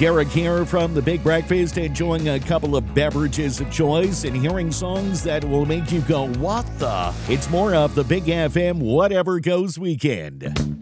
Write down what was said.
Derek here from the Big Breakfast, enjoying a couple of beverages of choice and hearing songs that will make you go, what the? It's more of the Big FM Whatever Goes weekend.